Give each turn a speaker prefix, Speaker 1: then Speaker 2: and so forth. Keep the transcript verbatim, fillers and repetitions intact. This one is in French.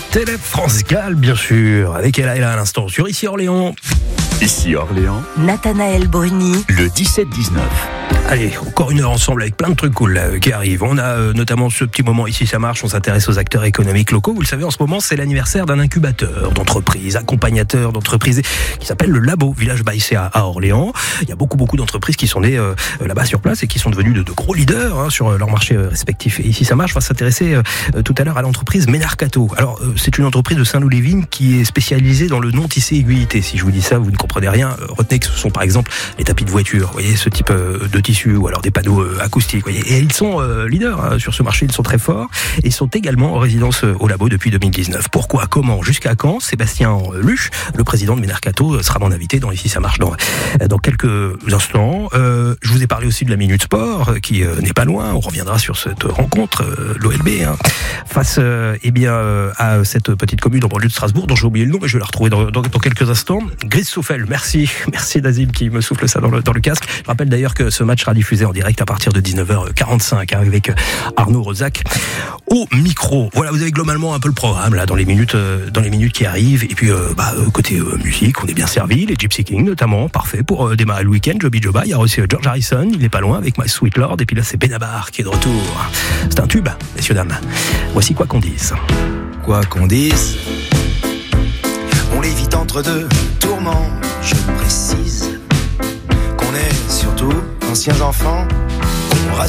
Speaker 1: Télé France Gall, bien sûr, avec elle à l'instant sur Ici Orléans.
Speaker 2: Ici Orléans,
Speaker 3: Nathanaël Bruni,
Speaker 2: le dix-sept dix-neuf.
Speaker 1: Allez, encore une heure ensemble avec plein de trucs cool là, qui arrivent. On a euh, notamment ce petit moment Ici ça marche, on s'intéresse aux acteurs économiques locaux. Vous le savez, en ce moment, c'est l'anniversaire d'un incubateur d'entreprises, accompagnateur d'entreprises qui s'appelle le Labo Village Baïsé à, à Orléans. Il y a beaucoup beaucoup d'entreprises qui sont nées euh, là-bas sur place et qui sont devenues de, de gros leaders hein, sur leur marché euh, respectif. Et Ici ça marche, on va s'intéresser euh, tout à l'heure à l'entreprise Ménarcato. Alors, euh, c'est une entreprise de Saint-Loup-les-Vignes qui est spécialisée dans le non-tissé aiguillité. Si je vous dis ça, vous ne comprenez rien. Euh, retenez que ce sont par exemple les tapis de voiture, vous voyez, ce type euh, de tissu, ou alors des panneaux euh, acoustiques. Vous voyez. Et ils sont euh, leaders hein, sur ce marché, ils sont très forts et ils sont également en résidence euh, au Labo depuis deux mille dix-neuf. Pourquoi, comment, jusqu'à quand? Sébastien euh, Luche, le président de Ménarcato, euh, sera mon invité dans Ici ça marche dans, dans quelques instants. Euh, je vous ai parlé aussi de la Minute Sport euh, qui euh, n'est pas loin. On reviendra sur cette rencontre, euh, l'O L B, hein, face euh, eh bien, euh, à cette petite commune en banlieue de Strasbourg dont j'ai oublié le nom, mais je vais la retrouver dans, dans, dans quelques instants. Grise Souffel, merci. Merci Nazim qui me souffle ça dans le, dans le casque. Je rappelle d'ailleurs que ce match sera diffusé en direct à partir de dix-neuf heures quarante-cinq hein, avec Arnaud Rosac au micro. Voilà, vous avez globalement un peu le programme là dans les minutes, euh, dans les minutes qui arrivent. Et puis euh, bah, côté euh, musique, on est bien servi. Les Gypsy Kings notamment, parfait pour euh, démarrer le week-end. Joby Joba, il y a aussi euh, George Harrison, il n'est pas loin avec My Sweet Lord. Et puis là c'est Benabar qui est de retour. C'est un tube, messieurs dames. Voici quoi qu'on dise.
Speaker 4: Quoi qu'on dise, on l'évite entre deux tourments. Je précise qu'on est surtout anciens enfants, qu'on rassure.